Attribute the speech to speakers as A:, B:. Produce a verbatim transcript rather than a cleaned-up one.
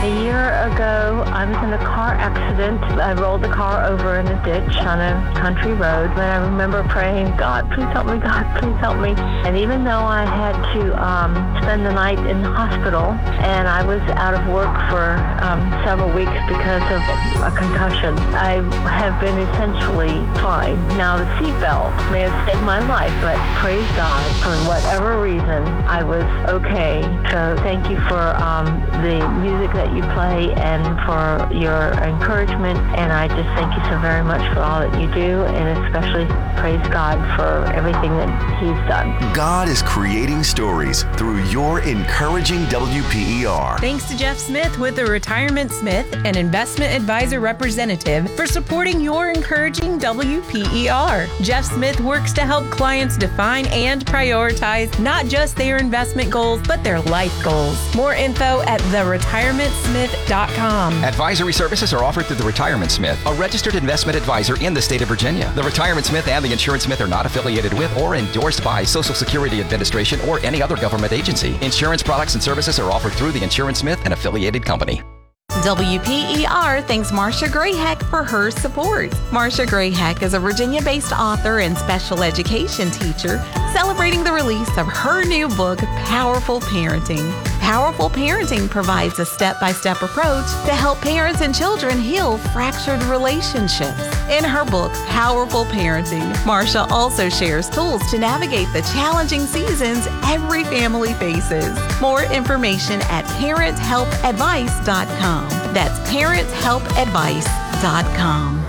A: A year ago, I was in a car accident. I rolled the car over in a ditch on a country road. And I remember praying, God, please help me, God, please help me. And even though I had to um, spend the night in the hospital, and I was out of work for um, several weeks because of a concussion, I have been essentially fine. Now, the seatbelt may have saved my life, but praise God, for whatever reason, I was okay. So thank you for um, the music that you play and for your encouragement. And I just thank you so very much for all that you do, and especially praise God for everything that He's done.
B: God is creating stories through your encouraging W P E R.
C: Thanks to Jeff Smith with the Retirement Smith, an investment advisor representative, for supporting your encouraging W P E R. Jeff Smith works to help clients define and prioritize not just their investment goals, but their life goals. More info at the retirement smith dot com.
D: Advisory services are offered through the Retirement Smith, a registered investment advisor in the state of Virginia. The Retirement Smith and the Insurance Smith are not affiliated with or endorsed by Social Security Administration or any other government agency. Insurance products and services are offered through the Insurance Smith, an affiliated company.
E: W P E R thanks Marcia Grayheck for her support. Marcia Grayheck is a Virginia-based author and special education teacher celebrating the release of her new book, Powerful Parenting. Powerful Parenting provides a step-by-step approach to help parents and children heal fractured relationships. In her book, Powerful Parenting, Marcia also shares tools to navigate the challenging seasons every family faces. More information at parent help advice dot com. That's parent help advice dot com.